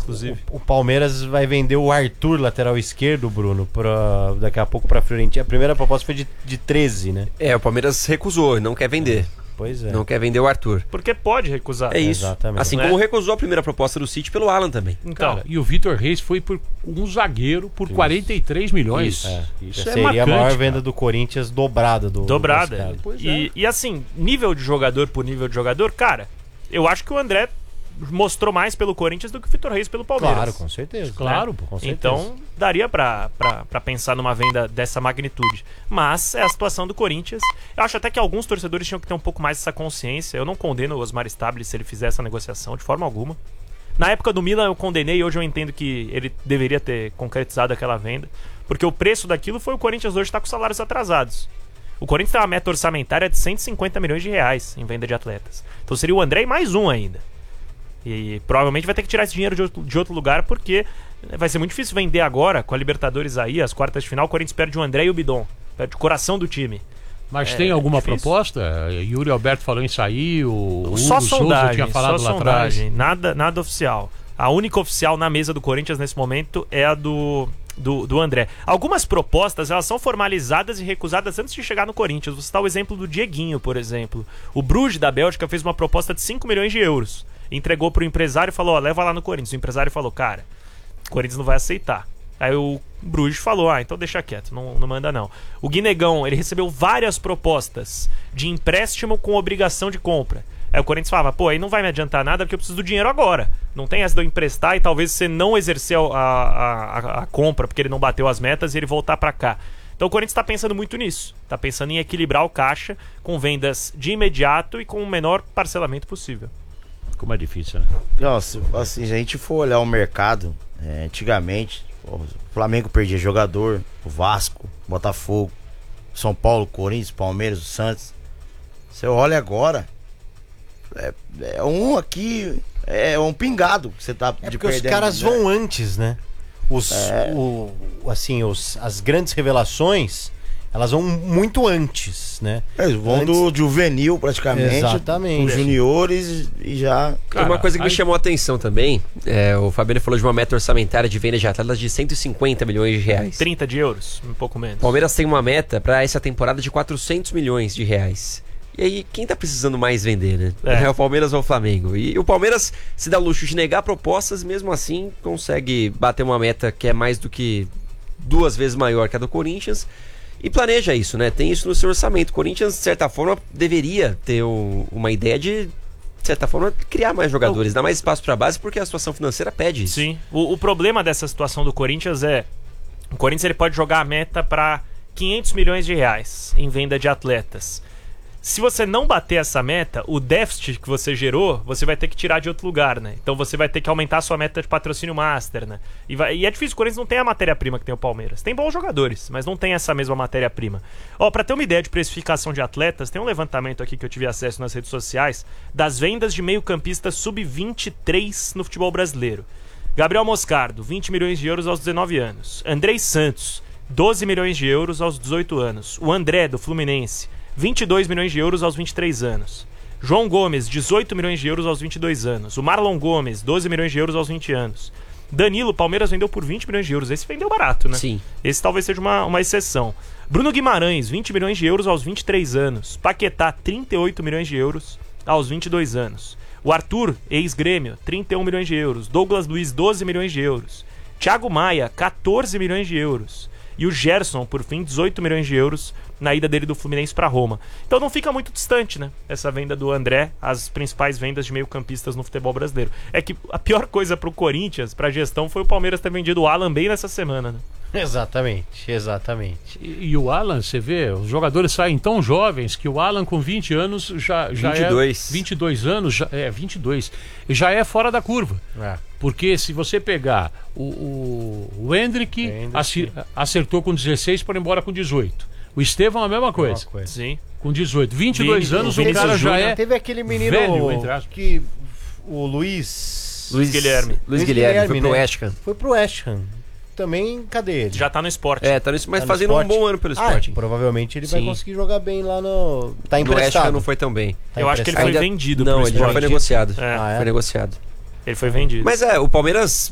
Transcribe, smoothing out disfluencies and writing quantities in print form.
inclusive. O Palmeiras vai vender o Arthur, lateral esquerdo, Bruno, daqui a pouco pra Fiorentina. A primeira proposta foi de 13, né? O Palmeiras recusou, não quer vender. Pois é. Não quer vender o Arthur. Porque pode recusar. É isso. Exatamente. Assim como recusou a primeira proposta do City pelo Alan também. Então, Cara, e o Vitor Reis foi por um zagueiro por 43 milhões. Isso seria marcante, a maior cara. venda do Corinthians dobrada do dobrada. mercado. Pois é. E assim, nível de jogador por nível de jogador, cara, eu acho que o André mostrou mais pelo Corinthians do que o Vitor Reis pelo Palmeiras. Claro, com certeza. Claro, com certeza. Então, daria pra pensar numa venda dessa magnitude. Mas é a situação do Corinthians. Eu acho até que alguns torcedores tinham que ter um pouco mais dessa consciência. Eu não condeno o Osmar Stabile se ele fizer essa negociação, de forma alguma. Na época do Milan eu condenei, hoje eu entendo que ele deveria ter concretizado aquela venda. Porque o preço daquilo foi o Corinthians hoje estar com salários atrasados. O Corinthians tem uma meta orçamentária de 150 milhões de reais em venda de atletas. Então seria o André e mais um ainda. E provavelmente vai ter que tirar esse dinheiro de outro lugar, porque vai ser muito difícil vender agora, com a Libertadores aí, as quartas de final. O Corinthians perde o André e o Bidon, perde o coração do time. Mas tem alguma difícil. proposta? Yuri Alberto falou em sair, o Hugo Só Souza sondagem, tinha falado só lá atrás. sondagem, nada oficial. A única oficial na mesa do Corinthians nesse momento é a do André. Algumas propostas, elas são formalizadas e recusadas antes de chegar no Corinthians. Vou citar o exemplo do Dieguinho, por exemplo. O Bruges da Bélgica fez uma proposta de 5 milhões de euros. Entregou pro empresário e falou, leva lá no Corinthians. O empresário falou, cara, o Corinthians não vai aceitar. Aí o Bruges falou, então deixa quieto, não manda não. O Guinegão, ele recebeu várias propostas de empréstimo com obrigação de compra. Aí o Corinthians falava, aí não vai me adiantar nada porque eu preciso do dinheiro agora. Não tem essa de eu emprestar e talvez você não exercer a compra porque ele não bateu as metas e ele voltar pra cá. Então o Corinthians está pensando muito nisso. Está pensando em equilibrar o caixa com vendas de imediato e com o menor parcelamento possível. Como é difícil, né? Nossa, assim, se a gente for olhar o mercado, antigamente, o Flamengo perdia jogador, o Vasco, Botafogo, São Paulo, Corinthians, Palmeiras, o Santos. Você olha agora, é um aqui, é um pingado que você tá de porque os caras vão antes, né? As grandes revelações, elas vão muito antes, né? Eles vão do juvenil praticamente, exatamente, os juniores e já... Cara, uma coisa que me chamou a atenção também, o Fabiano falou de uma meta orçamentária de venda de atletas de 150 milhões de reais. 30 de euros, um pouco menos. O Palmeiras tem uma meta para essa temporada de 400 milhões de reais. E aí, quem tá precisando mais vender, né? É o Palmeiras ou o Flamengo? E o Palmeiras se dá o luxo de negar propostas, mesmo assim consegue bater uma meta que é mais do que 2 vezes maior que a do Corinthians. E planeja isso, né? Tem isso no seu orçamento. O Corinthians, de certa forma, deveria ter uma ideia de certa forma, criar mais jogadores, dar mais espaço para a base, porque a situação financeira pede isso. Sim. O problema dessa situação do Corinthians é... O Corinthians ele pode jogar a meta para 500 milhões de reais em venda de atletas. Se você não bater essa meta, o déficit que você gerou, você vai ter que tirar de outro lugar, né? Então você vai ter que aumentar a sua meta de patrocínio master, né? E é difícil, o Corinthians não tem a matéria-prima que tem o Palmeiras. Tem bons jogadores, mas não tem essa mesma matéria-prima. Pra ter uma ideia de precificação de atletas, tem um levantamento aqui que eu tive acesso nas redes sociais das vendas de meio-campista sub-23 no futebol brasileiro. Gabriel Moscardo, 20 milhões de euros aos 19 anos. Andrei Santos, 12 milhões de euros aos 18 anos. O André, do Fluminense, 22 milhões de euros aos 23 anos. João Gomes, 18 milhões de euros aos 22 anos. O Marlon Gomes, 12 milhões de euros aos 20 anos. Danilo, Palmeiras vendeu por 20 milhões de euros. Esse vendeu barato, né? Sim. Esse talvez seja uma exceção. Bruno Guimarães, 20 milhões de euros aos 23 anos. Paquetá, 38 milhões de euros aos 22 anos. O Arthur, ex-Grêmio, 31 milhões de euros. Douglas Luiz, 12 milhões de euros. Thiago Maia, 14 milhões de euros. E o Gerson, por fim, 18 milhões de euros na ida dele do Fluminense para Roma. Então não fica muito distante, né? Essa venda do André, as principais vendas de meio-campistas no futebol brasileiro. É que a pior coisa pro Corinthians, pra gestão, foi o Palmeiras ter vendido o Alan bem nessa semana, né? Exatamente, exatamente. E o Alan, você vê, os jogadores saem tão jovens que o Alan com 20 anos já 22. é 22 anos, 22, já é fora da curva. É. Porque se você pegar o Hendrick acertou com 16 para ir embora com 18. O Estevão a mesma coisa. Sim. Com 18, 22 anos o cara já é Teve aquele menino velho, entre aspas. que o Luiz Guilherme. Luiz Guilherme foi pro né? West Ham. Foi pro West Ham. Também, cadê ele? Já tá no esporte. Tá nisso, mas Tá no fazendo Sport? um bom ano pelo Sporting. Provavelmente ele vai Sim. conseguir jogar bem lá no... Tá No West emprestado. Ham não foi tão bem. Tá Eu acho que ele foi Ainda- vendido Não, pro ele já foi Sport. negociado. É. Ah, é? Foi negociado. Ele foi vendido. Mas o Palmeiras